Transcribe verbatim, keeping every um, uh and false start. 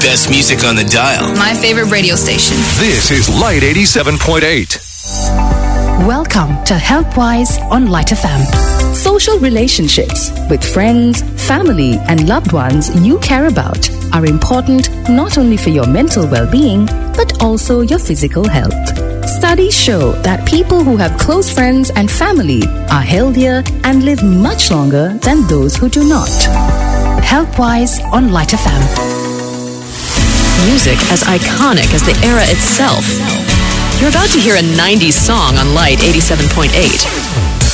Best music on the dial. My favorite radio station. This is Light eighty-seven point eight. Welcome to HealthWise on Light F M. Social relationships with friends, family, and loved ones you care about are important not only for your mental well-being, but also your physical health. Studies show that people who have close friends and family are healthier and live much longer than those who do not. HealthWise on Light F M. Music as iconic as the era itself. You're about to hear a nineties song on Light eighty-seven point eight.